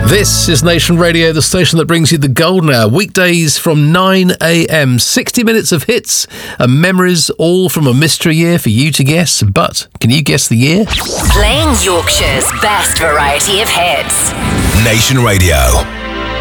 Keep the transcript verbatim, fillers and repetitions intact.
This is Nation Radio, the station that brings you the golden hour, weekdays from nine a.m. sixty minutes of hits and memories, all from a mystery year for you to guess. But can you guess the year? Playing Yorkshire's best variety of hits. Nation Radio.